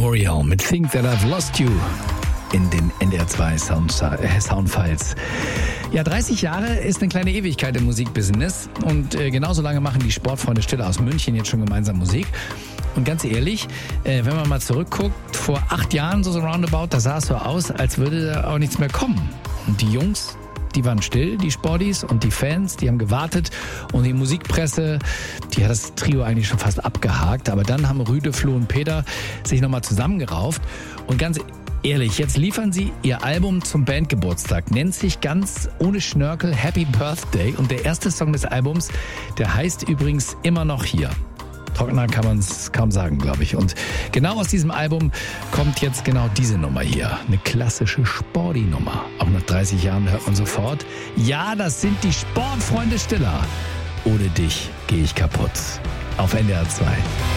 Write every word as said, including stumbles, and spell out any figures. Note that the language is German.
Memorial mit Think That I've Lost You in den N D R zwei Sound, äh, Soundfiles. Ja, dreißig Jahre ist eine kleine Ewigkeit im Musikbusiness und äh, genauso lange machen die Sportfreunde Stiller aus München jetzt schon gemeinsam Musik. Und ganz ehrlich, äh, wenn man mal zurückguckt, vor acht Jahren so, so roundabout, da sah es so aus, als würde da auch nichts mehr kommen. Und die Jungs, die waren still, die Sporties, und die Fans, die haben gewartet, und die Musikpresse, die hat das Trio eigentlich schon fast abgehakt. Aber dann haben Rüde, Flo und Peter sich nochmal zusammengerauft und ganz ehrlich, jetzt liefern sie ihr Album zum Bandgeburtstag, nennt sich ganz ohne Schnörkel Happy Birthday, und der erste Song des Albums, der heißt übrigens Immer noch hier. Trockener kann man es kaum sagen, glaube ich. Und genau aus diesem Album kommt jetzt genau diese Nummer hier. Eine klassische Sporty-Nummer. Auch nach dreißig Jahren hört man sofort, ja, das sind die Sportfreunde Stiller. Ohne dich gehe ich kaputt. Auf N D R zwei.